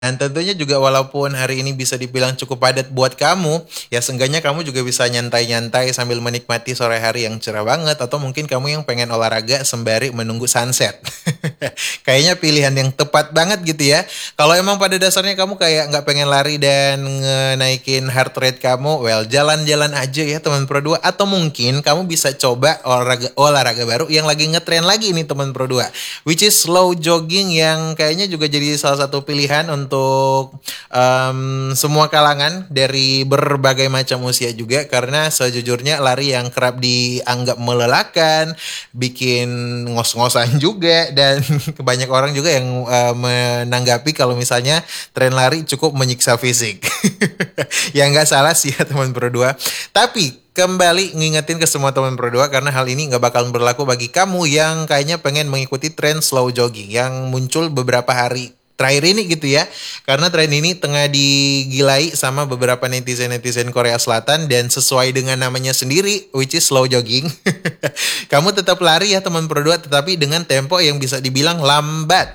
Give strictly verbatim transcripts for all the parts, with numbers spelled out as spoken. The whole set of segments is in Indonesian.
Dan tentunya juga walaupun hari ini bisa dibilang cukup padat buat kamu, ya seenggaknya kamu juga bisa nyantai-nyantai sambil menikmati sore hari yang cerah banget, atau mungkin kamu yang pengen olahraga sembari menunggu sunset. Kayaknya pilihan yang tepat banget gitu ya. Kalau emang pada dasarnya kamu kayak nggak pengen lari dan ngenaikin heart rate kamu, well jalan-jalan aja ya teman Pro dua. Atau mungkin kamu bisa coba olahraga olahraga baru yang lagi ngetren lagi nih teman Pro dua, which is slow jogging, yang kayaknya juga jadi salah satu pilihan untuk em, semua kalangan dari berbagai macam usia juga, karena sejujurnya lari yang kerap dianggap melelahkan, bikin ngos-ngosan juga, dan banyak orang juga yang eh, menanggapi kalau misalnya tren lari cukup menyiksa fisik. Ya nggak salah sih ya teman Pro dua. Tapi kembali ngingetin ke semua teman Pro dua, karena hal ini nggak bakal berlaku bagi kamu yang kayaknya pengen mengikuti tren slow jogging yang muncul beberapa hari terakhir ini gitu ya. Karena tren ini tengah digilai sama beberapa netizen-netizen Korea Selatan, dan sesuai dengan namanya sendiri, which is slow jogging. Kamu tetap lari ya teman Pro dua, tetapi dengan tempo yang bisa dibilang lambat.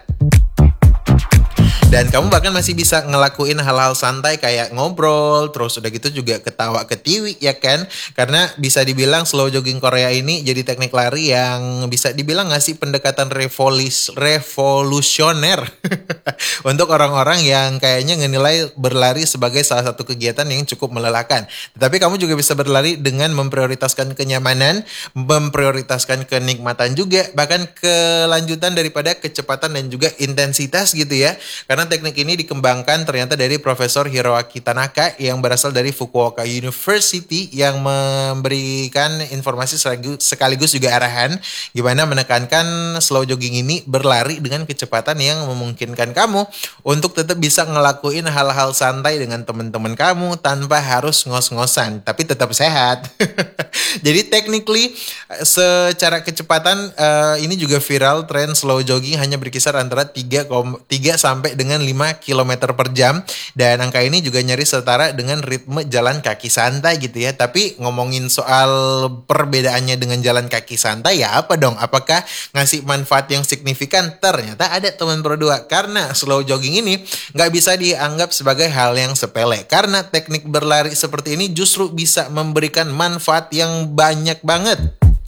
Dan kamu bahkan masih bisa ngelakuin hal-hal santai kayak ngobrol, terus udah gitu juga ketawa ketiwi ya kan. Karena bisa dibilang slow jogging Korea ini jadi teknik lari yang bisa dibilang ngasih pendekatan revolis, revolusioner untuk orang-orang yang kayaknya ngenilai berlari sebagai salah satu kegiatan yang cukup melelahkan. Tetapi kamu juga bisa berlari dengan memprioritaskan kenyamanan, memprioritaskan kenikmatan juga, bahkan kelanjutan daripada kecepatan dan juga intensitas gitu ya. Karena teknik ini dikembangkan ternyata dari Profesor Hiroaki Tanaka yang berasal dari Fukuoka University, yang memberikan informasi sekaligus juga arahan gimana menekankan slow jogging ini berlari dengan kecepatan yang memungkinkan kamu untuk tetap bisa ngelakuin hal-hal santai dengan teman-teman kamu tanpa harus ngos-ngosan, tapi tetap sehat. Jadi technically secara kecepatan uh, ini juga viral, tren slow jogging hanya berkisar antara tiga, tiga sampai dengan lima kilometer per jam, dan angka ini juga nyaris setara dengan ritme jalan kaki santai gitu ya. Tapi ngomongin soal perbedaannya dengan jalan kaki santai, ya apa dong? Apakah ngasih manfaat yang signifikan? Ternyata ada teman Pro dua, karena slow jogging ini nggak bisa dianggap sebagai hal yang sepele, karena teknik berlari seperti ini justru bisa memberikan manfaat yang banyak banget.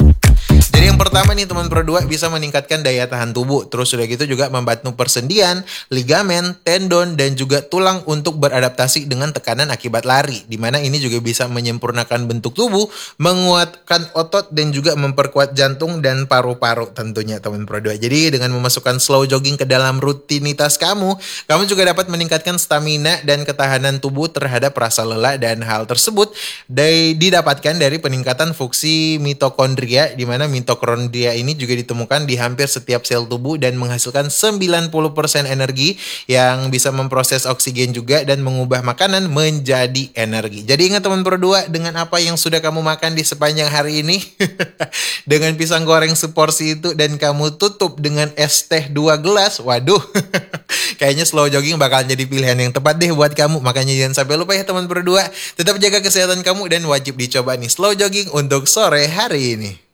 Jadi yang pertama nih teman Pro dua, bisa meningkatkan daya tahan tubuh. Terus udah gitu juga membantu persendian, ligamen, tendon, dan juga tulang untuk beradaptasi dengan tekanan akibat lari. Dimana ini juga bisa menyempurnakan bentuk tubuh, menguatkan otot, dan juga memperkuat jantung dan paru-paru tentunya teman Pro dua. Jadi dengan memasukkan slow jogging ke dalam rutinitas kamu, kamu juga dapat meningkatkan stamina dan ketahanan tubuh terhadap rasa lelah, dan hal tersebut didapatkan dari peningkatan fungsi mitokondria, di mana mitokondria ini juga ditemukan di hampir setiap sel tubuh dan menghasilkan sembilan puluh persen energi yang bisa memproses oksigen juga dan mengubah makanan menjadi energi. Jadi ingat teman Pro dua, dengan apa yang sudah kamu makan di sepanjang hari ini, dengan pisang goreng seporsi itu, dan kamu tutup dengan es teh dua gelas, waduh, kayaknya slow jogging bakal jadi pilihan yang tepat deh buat kamu. Makanya jangan sampai lupa ya teman Pro dua, tetap jaga kesehatan kamu dan wajib dicoba nih slow jogging untuk sore hari ini.